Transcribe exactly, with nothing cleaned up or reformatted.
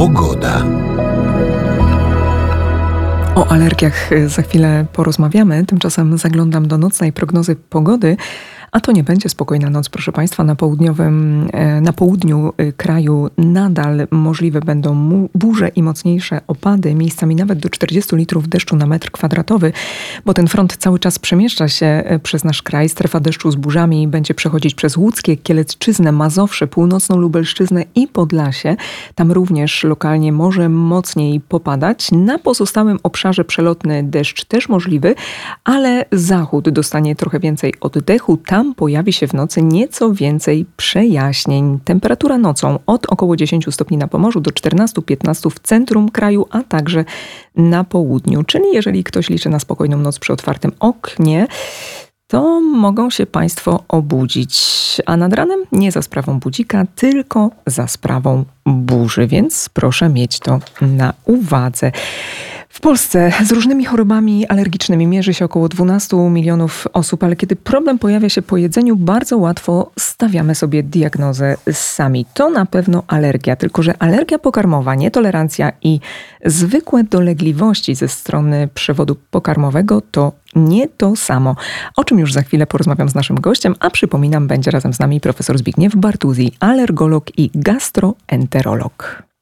Pogoda. O alergiach za chwilę porozmawiamy, tymczasem zaglądam do nocnej prognozy pogody, a to nie będzie spokojna noc, proszę Państwa. Na południowym, na południu kraju nadal możliwe będą burze i mocniejsze opady, miejscami nawet do czterdziestu litrów deszczu na metr kwadratowy, bo ten front cały czas przemieszcza się przez nasz kraj. Strefa deszczu z burzami będzie przechodzić przez Łódzkie, Kielecczyznę, Mazowsze, północną Lubelszczyznę i Podlasie. Tam również lokalnie może mocniej popadać. Na pozostałym obszarze przelotny deszcz też możliwy, ale zachód dostanie trochę więcej oddechu. Tam pojawi się w nocy nieco więcej przejaśnień. Temperatura nocą od około dziesięciu stopni na Pomorzu do czternastu piętnastu w centrum kraju, a także na południu. Czyli jeżeli ktoś liczy na spokojną noc przy otwartym oknie, to mogą się Państwo obudzić. A nad ranem nie za sprawą budzika, tylko za sprawą burzy, więc proszę mieć to na uwadze. W Polsce z różnymi chorobami alergicznymi mierzy się około dwunastu milionów osób, ale kiedy problem pojawia się po jedzeniu, bardzo łatwo stawiamy sobie diagnozę sami. To na pewno alergia, tylko że alergia pokarmowa, nietolerancja i zwykłe dolegliwości ze strony przewodu pokarmowego to nie to samo. O czym już za chwilę porozmawiam z naszym gościem, a przypominam, będzie razem z nami profesor Zbigniew Bartuzzi, alergolog i gastroenterolog.